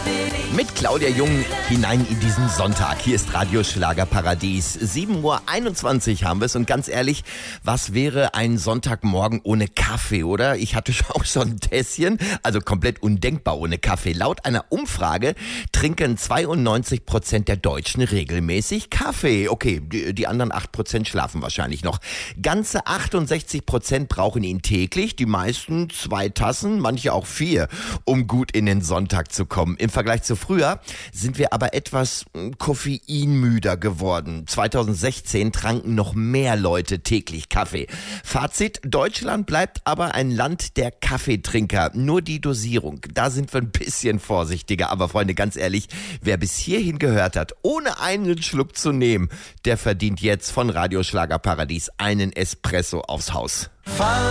Mit Claudia Jung hinein in diesen Sonntag. Hier ist Radio Schlagerparadies. 7:21 Uhr haben wir es. Und ganz ehrlich, was wäre ein Sonntagmorgen ohne Kaffee, oder? Ich hatte auch schon ein Tässchen, also komplett undenkbar ohne Kaffee. Laut einer Umfrage trinken 92% der Deutschen regelmäßig Kaffee. Okay, die anderen 8% schlafen wahrscheinlich noch. Ganze 68% brauchen ihn täglich. Die meisten 2 Tassen, manche auch 4, um gut in den Sonntag zu kommen. Im Vergleich zu früher sind wir aber etwas koffeinmüder geworden. 2016 tranken noch mehr Leute täglich Kaffee. Fazit: Deutschland bleibt aber ein Land der Kaffeetrinker. Nur die Dosierung, da sind wir ein bisschen vorsichtiger. Aber Freunde, ganz ehrlich, wer bis hierhin gehört hat, ohne einen Schluck zu nehmen, der verdient jetzt von Radio Schlagerparadies einen Espresso aufs Haus.